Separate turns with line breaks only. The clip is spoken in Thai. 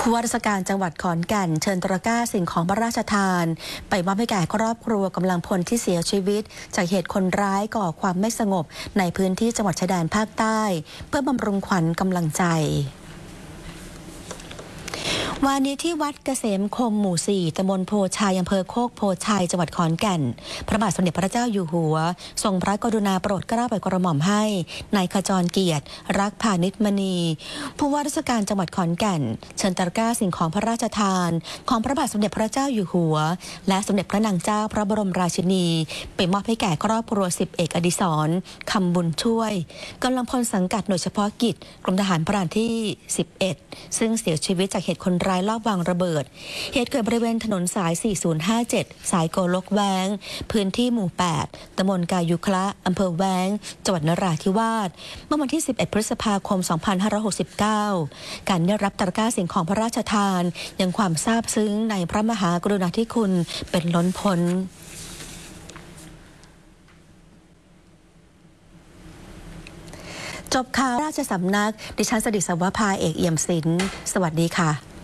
ผู้ว่าราชการจังหวัดขอนแก่นเชิญตะกร้าสิ่งของพระราชทานไปมอบให้แก่ครอบครัวกำลังพลที่เสียชีวิตจากเหตุคนร้ายก่อความไม่สงบในพื้นที่จังหวัดชายแดนภาคใต้เพื่อบำรุงขวัญกำลังใจวันนี้ที่วัดเกษมคมหมู่ 4 ตำบลโพชัยอำเภอโคกโพชัยจังหวัดขอนแก่นพระบาทสมเด็จพระเจ้าอยู่หัวทรงพระกรุณาโปรดเกล้าโปรดกระหม่อมให้นายขจรเกียรติรักพานิชมณีผู้ว่าราชการจังหวัดขอนแก่นเชิญตะกร้าสิ่งของพระราชทานของพระบาทสมเด็จพระเจ้าอยู่หัวและสมเด็จพระนางเจ้าพระบรมราชินีไปมอบให้แก่ครอบครัว10 เอกอดิศรคำบุญช่วยกำลังพลสังกัดหน่วยเฉพาะกิจกรมทหารพรานที่11ซึ่งเสียชีวิตจากเหตุคนร้ายลอบวางระเบิดเหตุเกิดบริเวณถนนสาย4057สายโกลกแว้งพื้นที่หมู่8ตำบลกายุคละอำเภอแว้งจังหวัดนราธิวาสเมื่อวันที่11พฤษภาคม2569การได้รับตะกร้าสิ่งของพระราชทานยังความซาบซึ้งในพระมหากรุณาธิคุณเป็นล้นพ้นจบข่าวราชสำนักดิฉันสดิษฐ์ สวภา เอกเอี่ยมศิลป์สวัสดีค่ะ